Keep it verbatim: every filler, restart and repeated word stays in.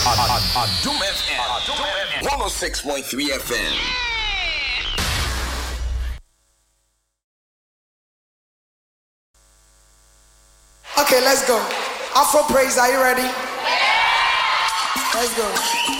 Adum F M. one oh six point three F M. Okay, let's go. Afro praise, are you ready? Let's go.